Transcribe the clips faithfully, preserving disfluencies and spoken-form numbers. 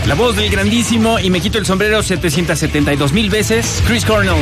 La voz del grandísimo y me quito el sombrero setecientas setenta y dos mil veces, Chris Cornell.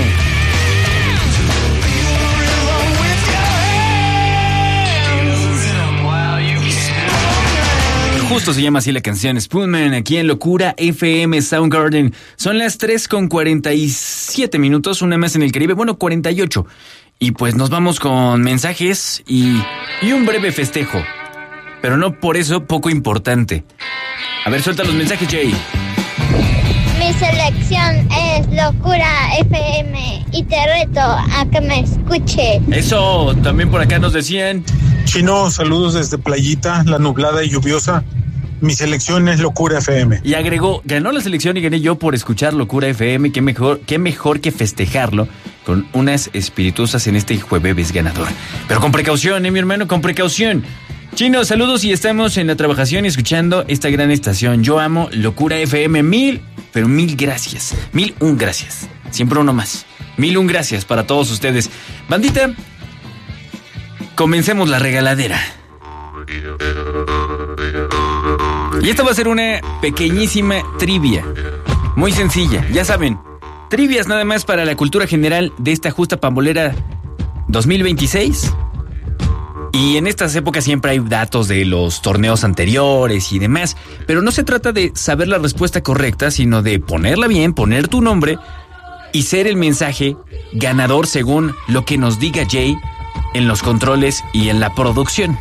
Justo se llama así la canción, Spoonman, aquí en Locura F M Soundgarden. Son las tres con cuarenta y siete minutos, una más en el Caribe, bueno, cuarenta y ocho. Y pues nos vamos con mensajes y, y un breve festejo. Pero no por eso poco importante. A ver, suelta los mensajes, Jay. Mi selección es Locura F M y te reto a que me escuche. Eso, también por acá nos decían. Chino, saludos desde Playita, la nublada y lluviosa. Mi selección es Locura F M. Y agregó, ganó la selección y gané yo por escuchar Locura F M. Qué mejor, qué mejor que festejarlo con unas espirituosas en este jueves ganador. Pero con precaución, ¿eh, mi hermano? Con precaución. Chino, saludos y estamos en la trabajación escuchando esta gran estación. Yo amo Locura F M. Mil, pero mil gracias. Mil un gracias. Siempre uno más. Mil un gracias para todos ustedes. Bandita, comencemos la regaladera. Y esta va a ser una pequeñísima trivia. Muy sencilla, ya saben. Trivias nada más para la cultura general de esta justa pambolera dos mil veintiséis. Y en estas épocas siempre hay datos de los torneos anteriores y demás. Pero no se trata de saber la respuesta correcta, sino de ponerla bien, poner tu nombre y ser el mensaje ganador según lo que nos diga Jay en los controles y en la producción.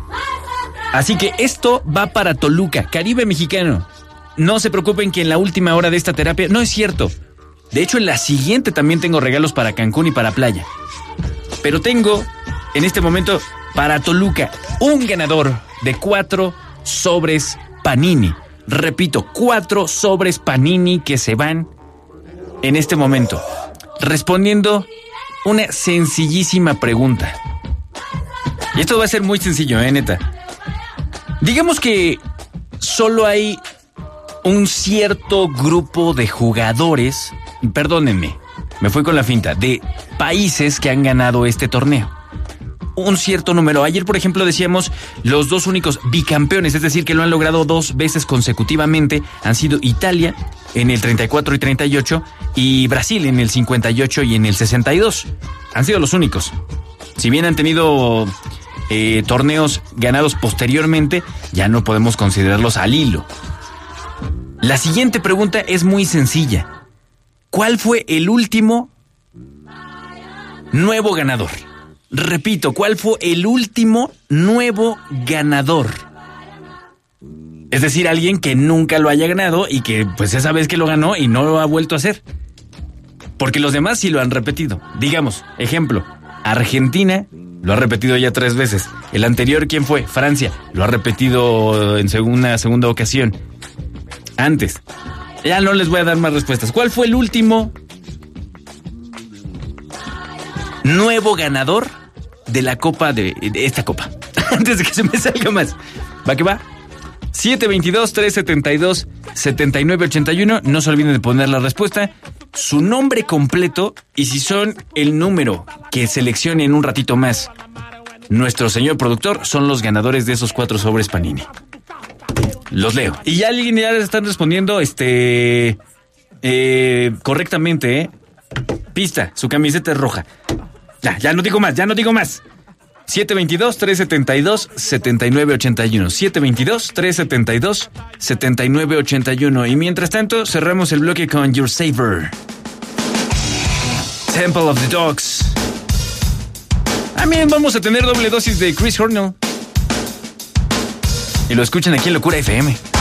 Así que esto va para Toluca, Caribe mexicano. No se preocupen que en la última hora de esta terapia, no es cierto. De hecho, en la siguiente también tengo regalos para Cancún y para Playa. Pero tengo, en este momento, para Toluca, un ganador de cuatro sobres Panini. Repito, cuatro sobres Panini que se van en este momento, respondiendo una sencillísima pregunta. Y esto va a ser muy sencillo, eh, neta. Digamos que solo hay un cierto grupo de jugadores, perdónenme, me fui con la finta, de países que han ganado este torneo. Un cierto número. Ayer, por ejemplo, decíamos los dos únicos bicampeones, es decir, que lo han logrado dos veces consecutivamente, han sido Italia en el treinta y cuatro y treinta y ocho y Brasil en el cincuenta y ocho y en el sesenta y dos. Han sido los únicos. Si bien han tenido eh, torneos ganados posteriormente, ya no podemos considerarlos al hilo. La siguiente pregunta es muy sencilla. ¿Cuál fue el último nuevo ganador? Repito, ¿cuál fue el último nuevo ganador? Es decir, alguien que nunca lo haya ganado y que pues esa vez que lo ganó y no lo ha vuelto a hacer. Porque los demás sí lo han repetido. Digamos, ejemplo, Argentina lo ha repetido ya tres veces. El anterior, ¿quién fue? Francia. Lo ha repetido en una segunda ocasión. Antes. Ya no les voy a dar más respuestas. ¿Cuál fue el último nuevo ganador de la copa de, de esta copa? Antes de que se me salga más. ¿Va que va? siete veintidós, trescientos setenta y dos, setenta y nueve ochenta y uno. No se olviden de poner la respuesta, su nombre completo y si son el número que seleccione en un ratito más nuestro señor productor, son los ganadores de esos cuatro sobres Panini. Los leo. Y ya alguien ya les están respondiendo este eh, correctamente, ¿eh? Pista, su camiseta es roja. Ya, ya no digo más, ya no digo más. siete veintidós, trescientos setenta y dos, setenta y nueve ochenta y uno. siete veintidós, trescientos setenta y dos, setenta y nueve ochenta y uno. Y mientras tanto, cerramos el bloque con Your Savior. Temple of the Dogs. También vamos a tener doble dosis de Chris Cornell. Y lo escuchan aquí en Locura F M.